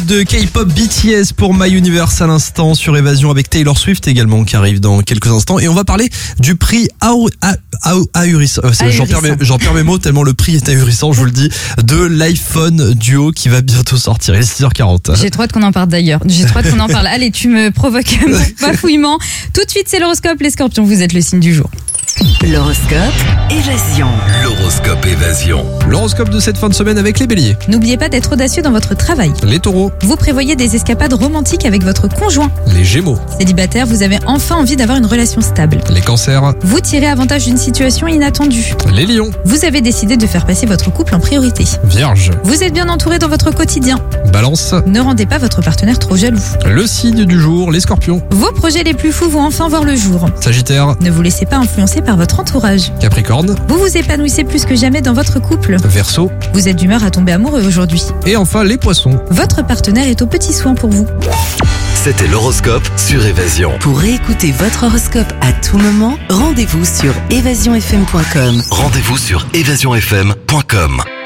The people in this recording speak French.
de K-pop BTS pour My Universe à l'instant sur Évasion avec Taylor Swift également qui arrive dans quelques instants. Et on va parler du prix ahurissant. J'en perds mes mots tellement le prix est ahurissant, je vous le dis, de l'iPhone Duo qui va bientôt sortir. Il est 6h40. J'ai trop hâte qu'on en parle d'ailleurs. Allez, tu me provoques mon bafouillement. Tout de suite, c'est l'horoscope. Les scorpions, vous êtes le signe du jour. L'horoscope Évasion. L'horoscope Évasion. L'horoscope de cette fin de semaine avec les béliers. N'oubliez pas d'être audacieux dans votre travail. Les taureaux. Vous prévoyez des escapades romantiques avec votre conjoint. Les gémeaux. Célibataire, vous avez enfin envie d'avoir une relation stable. Les cancers. Vous tirez avantage d'une situation inattendue. Les lions. Vous avez décidé de faire passer votre couple en priorité. Vierge. Vous êtes bien entouré dans votre quotidien. Balance. Ne rendez pas votre partenaire trop jaloux. Le signe du jour, les scorpions. Vos projets les plus fous vont enfin voir le jour. Sagittaire. Ne vous laissez pas influencer par votre entourage. Capricorne. Vous vous épanouissez plus que jamais dans votre couple. Verseau. Vous êtes d'humeur à tomber amoureux aujourd'hui. Et enfin les poissons. Votre partenaire est aux petits soins pour vous. C'était l'horoscope sur Évasion. Pour réécouter votre horoscope à tout moment, rendez-vous sur évasionfm.com. Rendez-vous sur évasionfm.com.